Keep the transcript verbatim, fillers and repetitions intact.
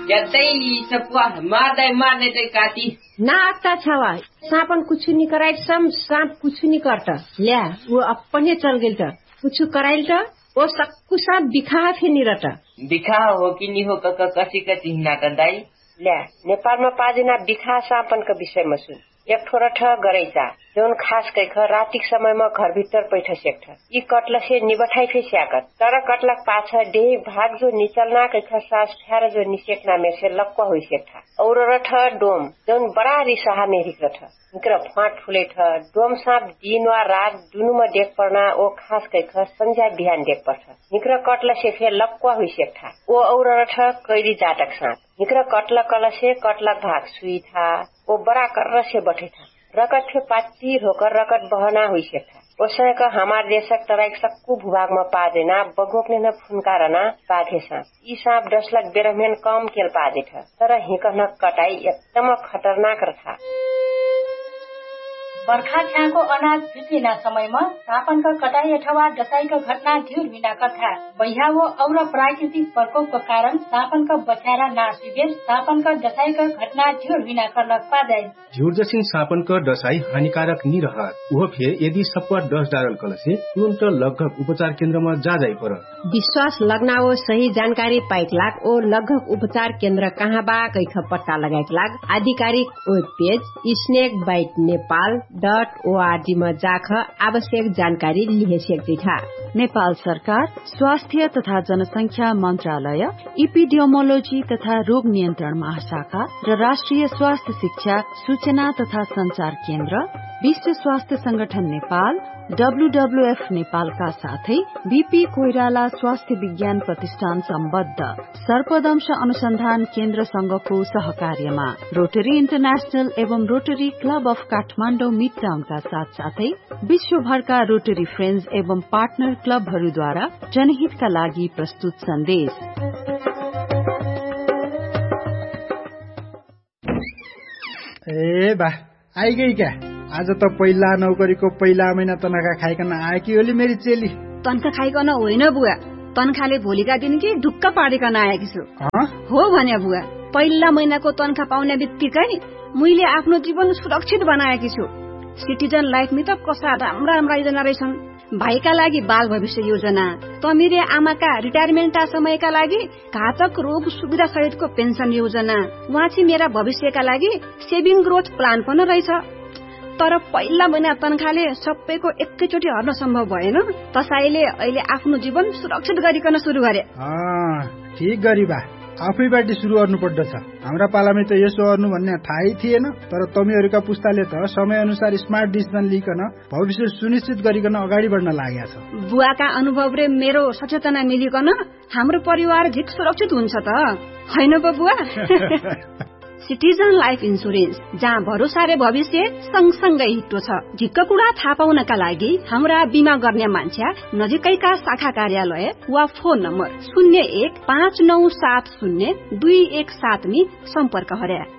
यतै सपुआ मार्दै मार्दै तै काटी ना आता छवा सापन कुछ नहीं कराइल सम सांप कुछ नहीं करता ल्या वो अपने चल गेल त कुछ कराइल त वो सक्कु सांप बिखा फेनि रटा बिखा हो कि नि हो क कसी कसी हिना त दाई ल्या नेपालमा पादिना बिखा सापनको विषयमा सुन एक थोड़ा ठ गरैचा जोन खास कैख रातिक समयमा घर भित्र पैठ सेक्ठ यी कटलसे निबठाइ फे स्याकत तर कटलक पाछ डे भाग जो निचलना कैख सास फ्यार जो निसेक्ना मेसे लक्क होइ सेक्ठा और रठ डोम जोन बड़ा रिसहा मेरिक रठ निकर फाट फुले ठ डोम साप दिन वा रात दुनुमा देख पर्ना ओ खास कैख संध्या बिहान देख पर्छ निकर कटलसे फे लक्क होइ सेक्ठा ओ और रठ कैरी जातक साप निकर कटलक कलसे कटलक भाग सुई था ओ बड़ा कर से बैठे था रकट के पाती होकर रकट बहना हुई से था उससे का हमारे देशक तरह सक्कू भूभाग में पा देना बगोकने न फुनकारना पाधे सांप ई सांप दस लाख बेरहमेन कम केल पादे था तर हिकन कटाई एकदम खतरनाक रहा बर्खा छ्याको अनाज भित्रिना समयमा सापनको कटाई अथवा डसाईको घटना ढिउर बिना कथा बैहावो और प्राकृतिक प्रकोपको कारण सापनको बचारा नासिबेस सापनको डसाईको घटना ढिउर बिना गर्न पादै झिउर जसिन सापनको डसाई हानिकारक नि रहत उहो फे यदि सप्पा दस डारल कलसे तुरन्त लगभग उपचार केन्द्रमा जा जाइ पर विश्वास लगनाओ सही जानकारी पाइक लाग ओ लगभग उपचार केन्द्र कहाँ बा कैख पत्ता लगाइक लाग आधिकारिक web page snake bite Nepal dot ORG में जाख आवश्यक जानकारी लिहे सक्दै था। नेपाल सरकार स्वास्थ्य तथा जनसंख्या मन्त्रालय इपिडियोमोलोजी तथा रोग नियन्त्रण महाशाखा र राष्ट्रिय स्वास्थ्य शिक्षा सूचना तथा संचार केन्द्र विश्व स्वास्थ्य संगठन नेपाल डब्ल्यूडब्ल्यूएफ नेपालका साथै बीपी कोइराला स्वास्थ्य विज्ञान प्रतिष्ठान सम्बद्ध सर्पदंश अनुसन्धान केन्द्र संघको सहकार्यमा रोटरी इन्टरनेशनल एवं rotary club of Kathmandu mid टाउनका साथ साथै विश्वभरका रोटरी फ्रेन्ड्स एवं पार्टनर क्लबहरूद्वारा जनहितका लागि प्रस्तुत सन्देश। ए बा आइगई क्या आज त पहिला नौकरीको पहिला महिना तनखा खाइकन आएकी ओली मेरी चेली। तनखा खाइकन होइन बुवा, तनखाले भोलिका दिन कि ढुक्क पारिकन आएकी छु। हो भने बुवा, पहिला महिनाको तनखा पाउने बित्तिकै मैले आफ्नो जीवन सुरक्षित बनाएकी छु। सिटिजन लाइफ में त कसा राम्रा राम्रा योजना रहेछन्। भाइका लागि बाल भविष्य योजना, तमिरे आमाका रिटायरमेन्ट समयका लागि घातक रोग सुविधा सहितको पेन्सन योजना, वाची मेरा भविष्यका लागि सेभिङ ग्रोथ प्लान पनि रहेछ। तर पहिला महिना तनखाले सबैको एकैचोटि हर्न सम्भव भएन। तसाईले अहिले आफ्नो जीवन सुरक्षित गरिकन सुरु गरे। ठीक गरिबा, आफैबाट सुरु गर्नु पर्दछ। हाम्रा पालामै त यसो गर्नु भन्ने थाहै थिएन। तर तमीहरूका पुस्ताले त समय अनुसार स्मार्ट डिसिजन लिकन भविष्य सुनिश्चित गरिकन अगाडि बढ्न लागेको छ। बुवाका अनुभव र मेरो सचेतना मिलिकन हाम्रो परिवार झिक सुरक्षित हुन्छ त हैन बुवा? सिटिजन लाइफ इन्सुरेन्स, जहाँ भरोसा र भविष्य सँगसँगै हिट्टो छ। झिक्क कुरा थाहा पाउनका लागि हाम्रा बिमा गर्ने मान्छे नजिकैका शाखा कार्यालय वा फोन नम्बर शून्य एक पाँच नौ सात शून्य दुई एक सात में सम्पर्क गरे।